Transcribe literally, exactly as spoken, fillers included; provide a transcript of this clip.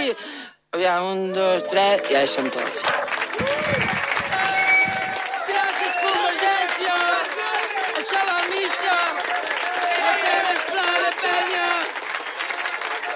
Aviam, un, dos, tres, ja hi som tots.